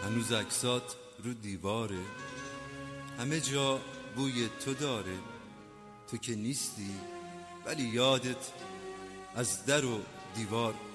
هنوز عکسات رو دیواره، همه جا بوی تو داره. تو که نیستی ولی یادت از در و دیوار